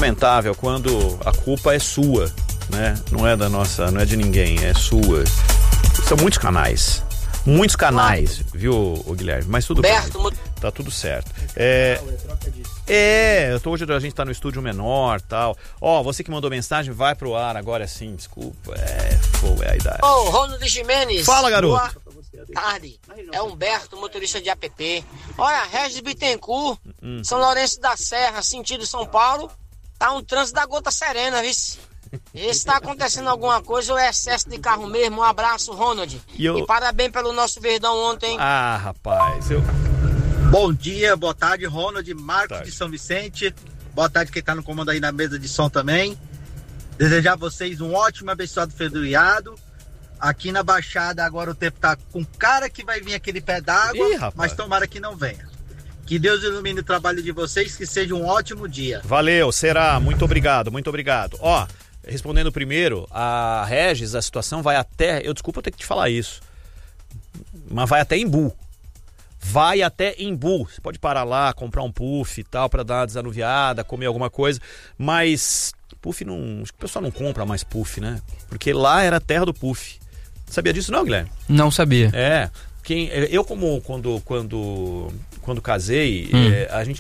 lamentável quando a culpa é sua, né? Não é da nossa, não é de ninguém, é sua. São muitos canais, viu, o Guilherme? Mas tudo bem, tá tudo certo. Hoje a gente tá no estúdio menor, tal. Você que mandou mensagem, vai pro ar agora sim, desculpa. É a idade. Ronald Gimenez. Fala, garoto. Boa tarde. É Humberto, motorista de APP. Olha, Regis Bittencourt, São Lourenço da Serra, sentido São Paulo, tá um trânsito da gota serena, viu? E se tá acontecendo alguma coisa, ou é excesso de carro mesmo. Um abraço, Ronald. E parabéns pelo nosso Verdão ontem. Rapaz, Bom dia, boa tarde, Ronald, Marcos de São Vicente. Boa tarde quem tá no comando aí na mesa de som também. Desejar a vocês um ótimo, abençoado feriado. Aqui na Baixada agora o tempo tá com cara que vai vir aquele pé d'água, mas tomara que não venha. Que Deus ilumine o trabalho de vocês, que seja um ótimo dia. Valeu, será. Muito obrigado, muito obrigado. Respondendo primeiro, a Regis, a situação vai até... Desculpa eu ter que te falar isso, mas vai até Embu. Vai até Embu. Você pode parar lá, comprar um puff e tal, pra dar uma desanuviada, comer alguma coisa, mas puff não... Acho que o pessoal não compra mais puff, né? Porque lá era a terra do puff. Sabia disso não, Guilherme? Não sabia. Eu quando casei, a gente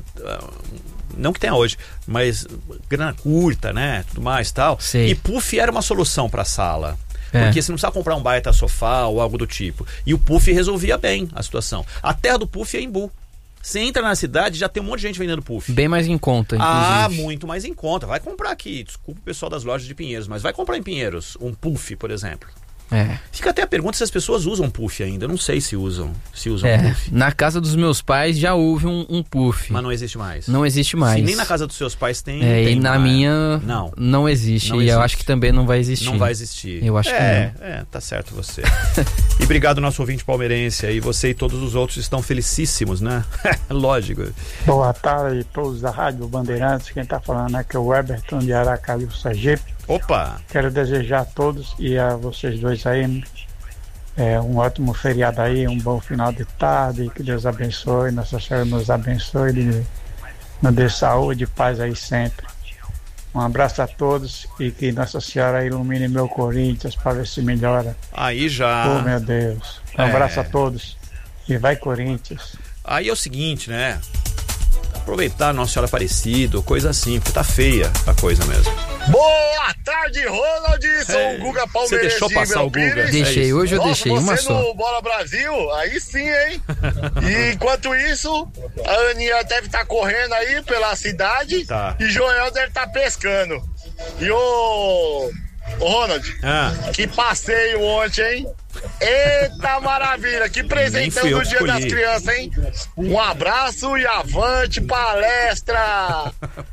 não que tenha hoje, mas grana curta, né, tudo mais e tal. Sei. E puff era uma solução pra sala. Porque você não precisava comprar um baita sofá ou algo do tipo. E o puff resolvia bem a situação. A terra do puff é Embu. Você entra na cidade, já tem um monte de gente vendendo puff. Bem mais em conta, inclusive. Muito mais em conta. Vai comprar aqui, desculpa o pessoal das lojas de Pinheiros, mas vai comprar em Pinheiros um puff, por exemplo. Fica até a pergunta se as pessoas usam puff ainda. Eu não sei se usam puff. Na casa dos meus pais já houve um puff. Mas não existe mais. Não existe mais. Se nem na casa dos seus pais tem. E na minha não existe. E eu acho que também não vai existir. Não vai existir. Eu acho que não. Tá certo você. E obrigado, nosso ouvinte palmeirense aí. Você e todos os outros estão felicíssimos, né? Lógico. Boa tarde a todos da Rádio Bandeirantes. Quem tá falando aqui é o Everton de Aracaju, Sergipe. Opa! Quero desejar a todos e a vocês dois aí um ótimo feriado aí, um bom final de tarde, que Deus abençoe, Nossa Senhora nos abençoe, nos dê saúde e paz aí sempre. Um abraço a todos e que Nossa Senhora ilumine meu Corinthians para ver se melhora. Aí já. Oh, meu Deus. Um abraço a todos e vai Corinthians. Aí é o seguinte, né? Aproveitar Nossa Senhora Aparecida, coisa assim, porque tá feia a coisa mesmo. Boa tarde, Ronald. Sou o Guga Palmeirense. Você deixou passar o Guga? Deixei, hoje eu deixei uma só. No Bola Brasil, aí sim, hein? E enquanto isso, a Aninha deve estar correndo aí pela cidade e Joel deve estar pescando. E o Ronald, que passeio ontem, hein? Eita maravilha, que presentão do Dia das Crianças, hein? Um abraço e avante palestra!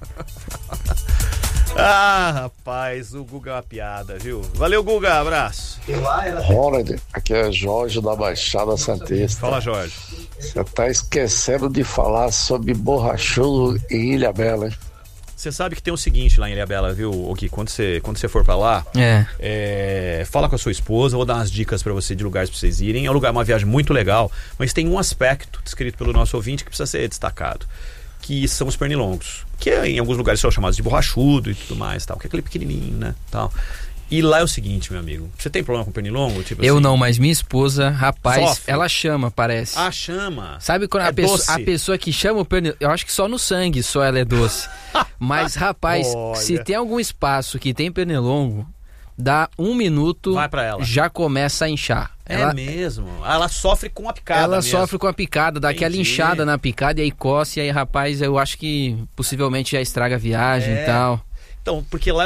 Rapaz, o Guga é uma piada, viu? Valeu, Guga, abraço. Ronald, aqui é Jorge da Baixada Santista. Fala, Jorge. Você tá esquecendo de falar sobre borrachudo em Ilhabela, hein? Você sabe que tem o seguinte lá em Ilhabela, viu, Gui? Quando você for pra lá, fala com a sua esposa, vou dar umas dicas pra você de lugares pra vocês irem. É uma viagem muito legal, mas tem um aspecto descrito pelo nosso ouvinte que precisa ser destacado, que são os pernilongos, que em alguns lugares são chamados de borrachudo e tudo mais, tal, que é aquele pequenininho, né, tal. E lá é o seguinte, meu amigo, você tem problema com pernilongo? Tipo eu assim, não, mas minha esposa, rapaz, sofre. ela chama, parece. Chama. Sabe quando a pessoa que chama o pernilongo, eu acho que só no sangue só ela é doce. Mas, rapaz, se tem algum espaço que tem pernilongo, dá 1 minuto, vai pra ela. Já começa a inchar. Mesmo? Ela sofre com a picada. Ela mesmo. sofre com a picada, dá aquela inchada na picada e aí coce, e aí, rapaz, eu acho que possivelmente já estraga a viagem e tal. Então, porque lá